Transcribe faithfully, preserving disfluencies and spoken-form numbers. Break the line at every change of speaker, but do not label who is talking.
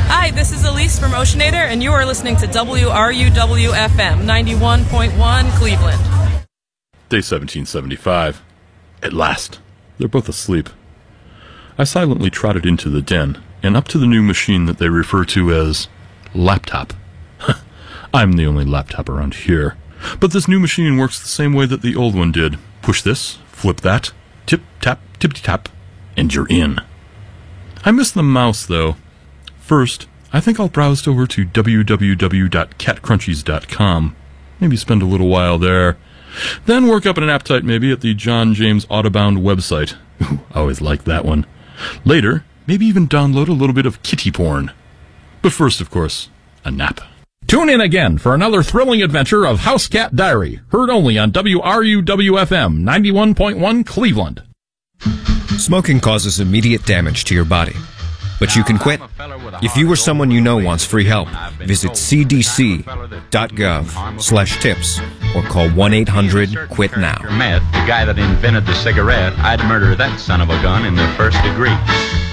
Hi, this is Elise from Oceanator, and you are listening to W R U W F M ninety-one point one Cleveland.
Day seventeen seventy-five. At last. They're both asleep. I silently trotted into the den, and up to the new machine that they refer to as laptop. I'm the only laptop around here. But this new machine works the same way that the old one did. Push this, flip that, tip-tap, tippity-tap, and you're in. I miss the mouse, though. First, I think I'll browse over to w w w dot cat crunchies dot com. Maybe spend a little while there. Then work up an appetite maybe at the John James Audubon website. Ooh, I always liked that one. Later, maybe even download a little bit of kitty porn. But first, of course, a nap.
Tune in again for another thrilling adventure of House Cat Diary, heard only on W R U W F M ninety-one point one Cleveland.
Smoking causes immediate damage to your body, but you can quit. If you or someone you know wants free help, visit c d c dot gov slash tips or call one eight hundred quit now.
The guy that invented the cigarette, I'd murder that son of a gun in the first degree.